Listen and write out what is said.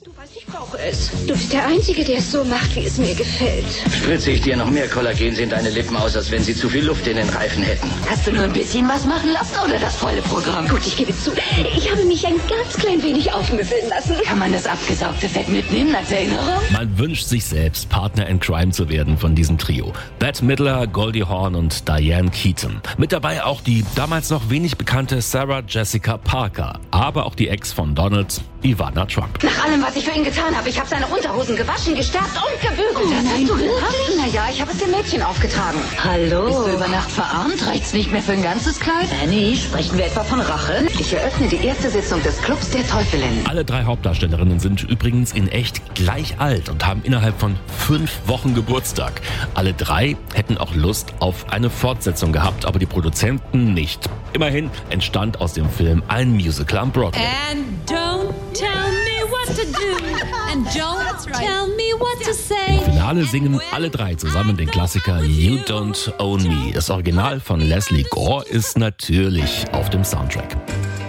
Du weißt, ich brauche es. Du bist der Einzige, der es so macht, wie es mir gefällt. Spritze ich dir noch mehr Kollagen, sehen deine Lippen aus, als wenn sie zu viel Luft in den Reifen hätten. Hast du nur ein bisschen was machen lassen oder das volle Programm? Gut, ich gebe zu. Ich habe mich ein ganz klein wenig aufmüffeln lassen. Kann man das abgesaugte Fett mitnehmen als Erinnerung? Man wünscht sich selbst, Partner in Crime zu werden von diesem Trio. Bette Midler, Goldie Hawn und Diane Keaton. Mit dabei auch die damals noch wenig bekannte Sarah Jessica Parker. Aber auch die Ex von Donald, Ivana Trump. Nach allem, was ich für ihn getan habe, ich habe seine Unterhosen gewaschen, gestärkt und gebügelt. Oh, das nein, hast du wirklich? gemacht? Naja, ich habe es dem Mädchen aufgetragen. Hallo. Bist du über Nacht verarmt? Reicht's nicht mehr für ein ganzes Kleid? Annie, sprechen wir etwa von Rache? Ich eröffne die erste Sitzung des Clubs der Teufelin. Alle 3 Hauptdarstellerinnen sind übrigens in echt gleich alt und haben innerhalb von 5 Wochen Geburtstag. Alle 3 hätten auch Lust auf eine Fortsetzung gehabt, aber die Produzenten nicht. Immerhin entstand aus dem Film ein Musical am Broadway. And don't tell me what to do. And don't tell me what to say. Im Finale singen alle 3 zusammen den Klassiker You Don't Own Me. Das Original von Leslie Gore ist natürlich auf dem Soundtrack.